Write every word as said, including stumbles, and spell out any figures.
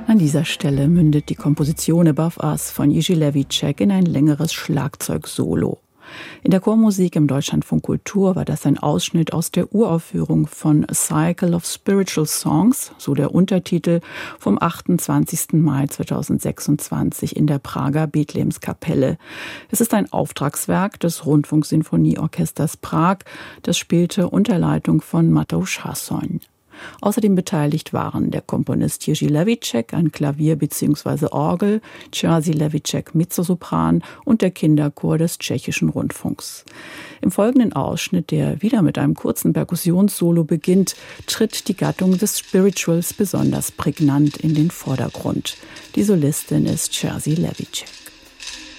An dieser Stelle mündet die Komposition Above Us von Jiří Levíček in ein längeres Schlagzeug-Solo. In der Chormusik im Deutschlandfunk Kultur war das ein Ausschnitt aus der Uraufführung von A Cycle of Spiritual Songs, so der Untertitel, vom achtundzwanzigsten Mai zweitausendsechsundzwanzig in der Prager Bethlehemskapelle. Es ist ein Auftragswerk des Rundfunksinfonieorchesters Prag, das spielte unter Leitung von Mateusz Hasson. Außerdem beteiligt waren der Komponist Jiří Levíček an Klavier bzw. Orgel, Jerzy Levíček Mezzosopran und der Kinderchor des Tschechischen Rundfunks. Im folgenden Ausschnitt, der wieder mit einem kurzen Perkussionssolo beginnt, tritt die Gattung des Spirituals besonders prägnant in den Vordergrund. Die Solistin ist Jerzy Levíček.